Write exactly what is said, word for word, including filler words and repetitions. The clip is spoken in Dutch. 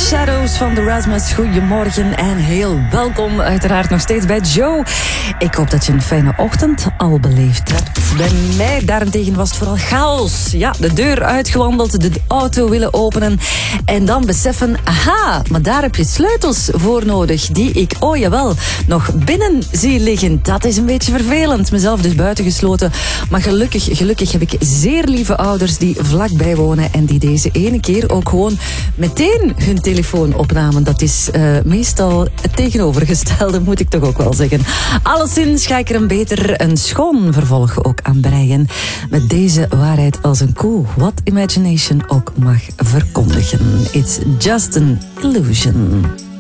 Shadows van de Rasmus. Goedemorgen en heel welkom uiteraard nog steeds bij Joe. Ik hoop dat je een fijne ochtend al beleefd hebt. Bij mij daarentegen was het vooral chaos. Ja, de deur uitgewandeld, de auto willen openen en dan beseffen, aha, maar daar heb je sleutels voor nodig die ik, oh jawel, nog binnen zie liggen. Dat is een beetje vervelend. Mezelf dus buitengesloten. Maar gelukkig, gelukkig heb ik zeer lieve ouders die vlakbij wonen en die deze ene keer ook gewoon meteen hun telefoon opnamen. Dat is uh, meestal het tegenovergestelde, moet ik toch ook wel zeggen. Alleszins ga ik er een beter een schoon vervolg ook aan breien. Met deze waarheid als een koe, wat imagination ook mag verkondigen. It's just an illusion.